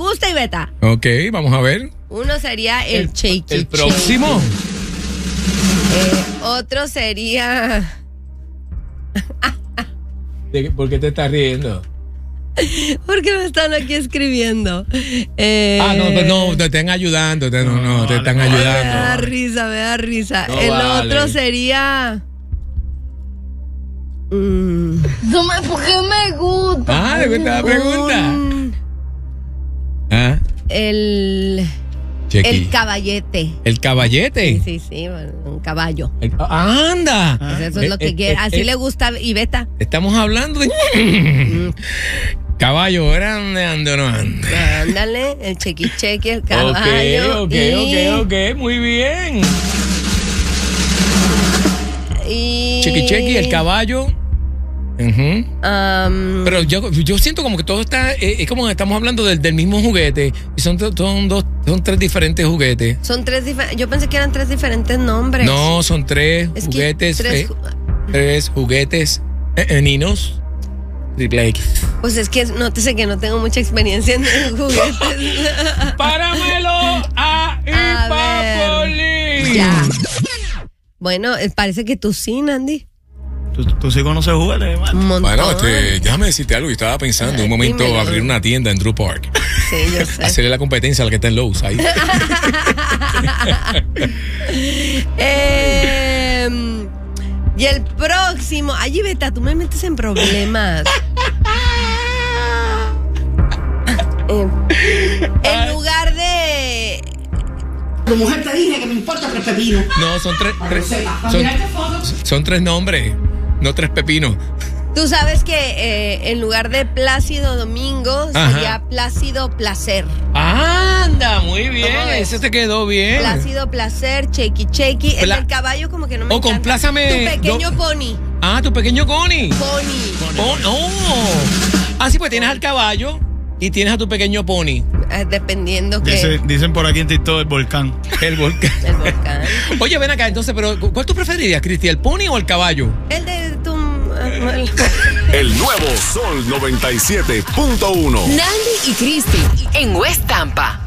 gusta, Iveta? Ok, vamos a ver. Uno sería el shaky. El próximo. Otro sería... ¿Por qué te estás riendo? Porque me están aquí escribiendo. No, te están ayudando. Te están ayudando. Me da risa. No el vale. otro sería... ¿Por qué me gusta? ¿De qué está la pregunta? El caballete. ¿El caballete? Sí, un caballo. ¡Anda! Pues eso es lo que quiere. Así le gusta a Iveta. Estamos hablando de... Caballo grande, ande o no ande. Ándale, el chequi, el caballo. Ok, muy bien. Y... Chequi, el caballo. Pero yo siento como que todo está, es como que estamos hablando del mismo juguete y son tres diferentes juguetes. Son tres diferentes. Yo pensé que eran tres diferentes nombres. No, son tres juguetes. Tres juguetes ninos. Triple X. Pues es que nótese que no tengo mucha experiencia en juguetes. ¡Páramelo a Ipapoli! Ya. Bueno, parece que tú sí, Nandi. ¿Tú sí conoces juguetes, hermano? Bueno, déjame decirte algo. Yo estaba pensando en un momento dímelo. abrir una tienda en Drew Park. Sí, yo sé. Hacerle la competencia a la que está en Lowe's ahí. Y el próximo. Ay, Beta, tú me metes en problemas. En lugar de... Tu mujer te dije que me importa tres pepinos. No, son tres nombres, no tres pepinos. Tú sabes que en lugar de Plácido Domingo sería Plácido Placer. Anda, muy bien. Ese te quedó bien. Plácido Placer, chequi. El del caballo como que no me encanta. Complázame. Tu pequeño pony. Tu pequeño Connie. Pony. Sí, pues tienes al caballo y tienes a tu pequeño pony. Dependiendo que... Dicen por aquí en TikTok el volcán. El volcán. El volcán. Oye, ven acá, entonces, pero ¿cuál tú preferirías, Cristi? ¿El pony o el caballo? El de tu... El nuevo Sol 97.1. Nandi y Cristi en West Tampa.